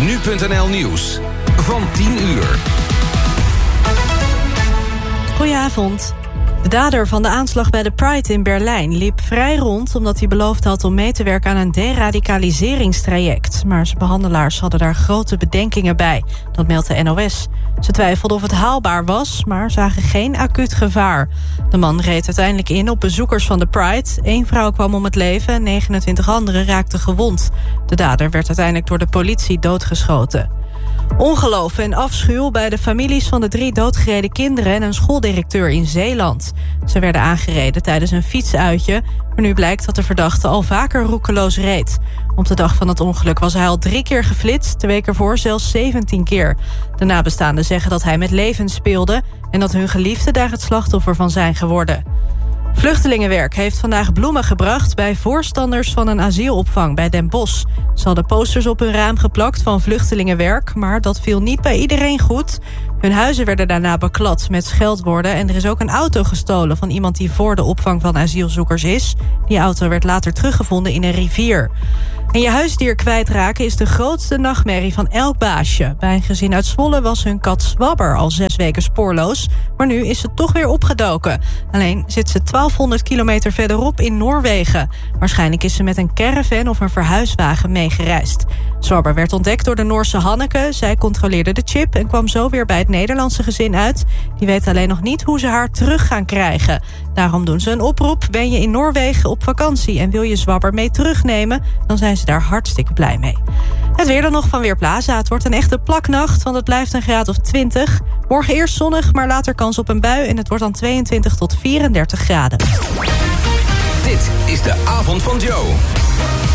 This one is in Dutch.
Nu.nl Nieuws van 10 uur. Goedenavond. De dader van de aanslag bij de Pride in Berlijn liep vrij rond omdat hij beloofd had om mee te werken aan een deradicaliseringstraject. Maar zijn behandelaars hadden daar grote bedenkingen bij. Dat meldt de NOS. Ze twijfelden of het haalbaar was, maar zagen geen acuut gevaar. De man reed uiteindelijk in op bezoekers van de Pride. 1 vrouw kwam om het leven en 29 anderen raakten gewond. De dader werd uiteindelijk door de politie doodgeschoten. Ongeloof en afschuw bij de families van de 3 doodgereden kinderen en een schooldirecteur in Zeeland. Ze werden aangereden tijdens een fietsuitje, maar nu blijkt dat de verdachte al vaker roekeloos reed. Op de dag van het ongeluk was hij al 3 keer geflitst, de week ervoor zelfs 17 keer. De nabestaanden zeggen dat hij met levens speelde en dat hun geliefden daar het slachtoffer van zijn geworden. Vluchtelingenwerk heeft vandaag bloemen gebracht bij voorstanders van een asielopvang bij Den Bosch. Ze hadden posters op hun raam geplakt van Vluchtelingenwerk, maar dat viel niet bij iedereen goed. Hun huizen werden daarna beklad met scheldwoorden en er is ook een auto gestolen van iemand die voor de opvang van asielzoekers is. Die auto werd later teruggevonden in een rivier. En je huisdier kwijtraken is de grootste nachtmerrie van elk baasje. Bij een gezin uit Zwolle was hun kat Swabber al 6 weken spoorloos, maar nu is ze toch weer opgedoken. Alleen zit ze 1200 kilometer verderop in Noorwegen. Waarschijnlijk is ze met een caravan of een verhuiswagen meegereisd. Swabber werd ontdekt door de Noorse Hanneke. Zij controleerde de chip en kwam zo weer bij het Nederlandse gezin uit. Die weet alleen nog niet hoe ze haar terug gaan krijgen. Daarom doen ze een oproep. Ben je in Noorwegen op vakantie en wil je Swabber mee terugnemen, dan zijn ze daar hartstikke blij mee. Het weer dan nog van Weerplaza. Het wordt een echte plaknacht, want het blijft een graad of 20. Morgen eerst zonnig, maar later kans op een bui en het wordt dan 22 tot 34 graden. Dit is de avond van Joe.